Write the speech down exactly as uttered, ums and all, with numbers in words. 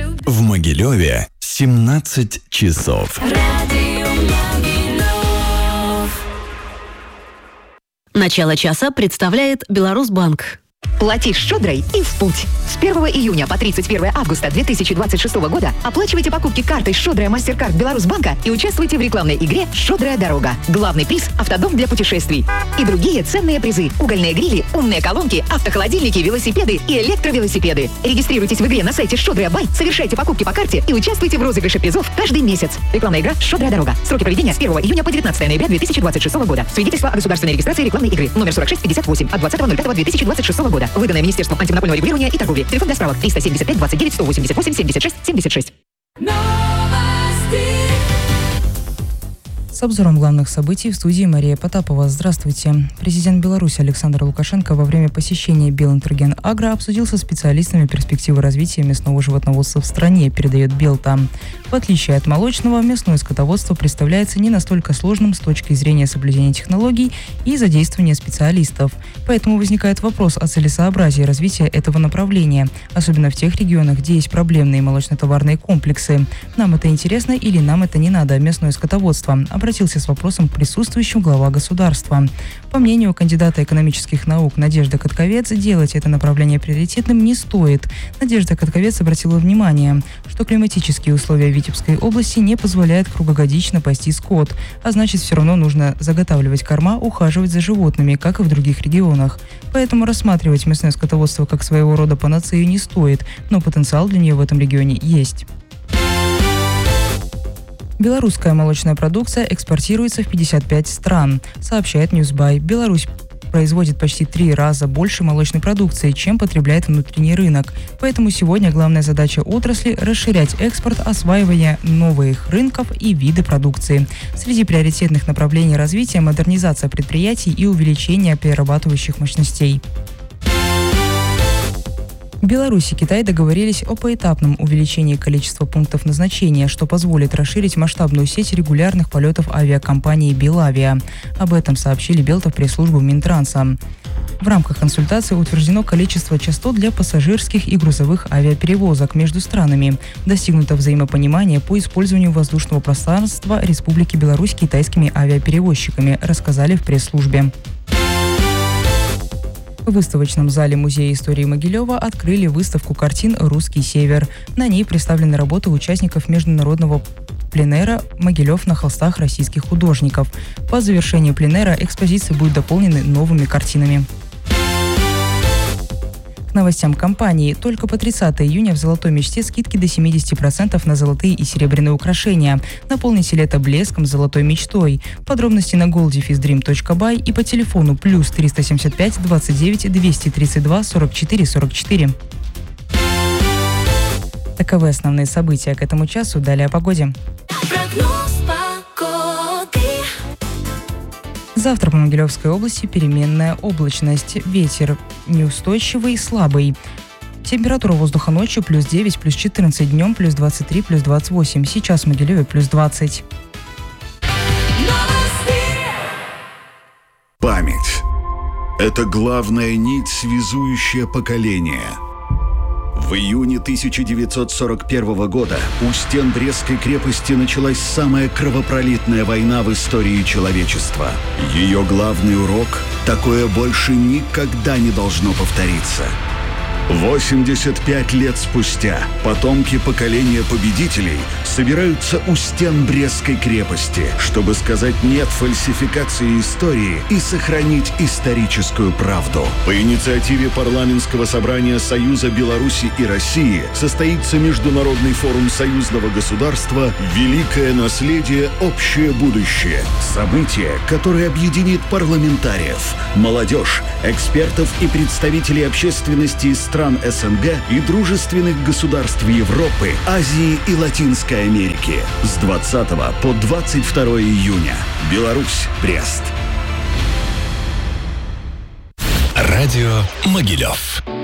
В Могилеве семнадцать часов. Начало часа представляет Беларусьбанк. Плати щедрой и в путь. С первого июня по тридцать первое августа две тысячи двадцать шестого года оплачивайте покупки картой «Щедрая Мастеркард Беларусьбанка» и участвуйте в рекламной игре «Щедрая дорога». Главный приз – автодом для путешествий. И другие ценные призы – угольные грили, умные колонки, автохолодильники, велосипеды и электровелосипеды. Регистрируйтесь в игре на сайте «Щедрая Бай», совершайте покупки по карте и участвуйте в розыгрыше призов каждый месяц. Рекламная игра «Щедрая дорога». Сроки проведения с первого июня по девятнадцатое ноября две тысячи двадцать шестого года. Свидетельство о государственной регистрации рекламной игры. Номер сорок шесть пятьдесят восемь от двадцатого ноль пятого две тысячи двадцать шестого года. Выданное Министерством антимонопольного регулирования и торговли. Телефон для справок триста семьдесят пять двадцать девять сто восемьдесят восемь семьдесят шесть семьдесят шесть. С обзором главных событий в студии Мария Потапова. Здравствуйте. Президент Беларуси Александр Лукашенко во время посещения Белинтерген-Агро обсудил со специалистами перспективы развития мясного животноводства в стране, передает Белта. В отличие от молочного, мясное скотоводство представляется не настолько сложным с точки зрения соблюдения технологий и задействования специалистов. Поэтому возникает вопрос о целесообразии развития этого направления, особенно в тех регионах, где есть проблемные молочно-товарные комплексы. Нам это интересно или нам это не надо, мясное скотоводство? Обратился с вопросом к присутствующим глава государства. По мнению кандидата экономических наук Надежды Катковец, делать это направление приоритетным не стоит. Надежда Катковец обратила внимание, что климатические условия Витебской области не позволяют круглогодично пасти скот, а значит, все равно нужно заготавливать корма, ухаживать за животными, как и в других регионах. Поэтому рассматривать мясное скотоводство как своего рода панацею не стоит, но потенциал для нее в этом регионе есть. Белорусская молочная продукция экспортируется в пятьдесят пять стран, сообщает Newsbuy. Беларусь производит почти три раза больше молочной продукции, чем потребляет внутренний рынок. Поэтому сегодня главная задача отрасли – расширять экспорт, осваивая новых рынков и виды продукции. Среди приоритетных направлений развития – модернизация предприятий и увеличение перерабатывающих мощностей. Беларусь и Китай договорились о поэтапном увеличении количества пунктов назначения, что позволит расширить масштабную сеть регулярных полетов авиакомпании «Белавиа». Об этом сообщили Белта в пресс-службу Минтранса. В рамках консультации утверждено количество частот для пассажирских и грузовых авиаперевозок между странами. Достигнуто взаимопонимание по использованию воздушного пространства Республики Беларусь китайскими авиаперевозчиками, рассказали в пресс-службе. В выставочном зале Музея истории Могилева открыли выставку картин «Русский север». На ней представлены работы участников международного пленэра «Могилев на холстах российских художников». По завершению пленэра экспозиции будут дополнены новыми картинами. К новостям компании. Только по тридцатого июня в «Золотой мечте» скидки до семьдесят процентов на золотые и серебряные украшения. Наполните лето блеском с золотой мечтой. Подробности на gold dash dream точка by и по телефону плюс триста семьдесят пять двадцать девять двести тридцать два сорок четыре сорок четыре. Таковы основные события к этому часу. Далее о погоде. Завтра по Могилевской области переменная облачность. Ветер неустойчивый, слабый. Температура воздуха ночью плюс девять, плюс четырнадцать, днем плюс двадцать три, плюс двадцать восемь. Сейчас в Могилеве плюс двадцать. Память – это главная нить, связующая поколения. В июне тысяча девятьсот сорок первого года у стен Брестской крепости началась самая кровопролитная война в истории человечества. Ее главный урок – такое больше никогда не должно повториться. восемьдесят пять лет спустя потомки поколения победителей собираются у стен Брестской крепости, чтобы сказать «нет» фальсификации истории и сохранить историческую правду. По инициативе парламентского собрания Союза Беларуси и России состоится Международный форум союзного государства «Великое наследие. Общее будущее». Событие, которое объединит парламентариев, молодежь, экспертов и представителей общественности из стран СНГ и дружественных государств Европы, Азии и Латинской Америки с двадцатого по двадцать второе июня. Беларусь, Брест. Радио Могилев.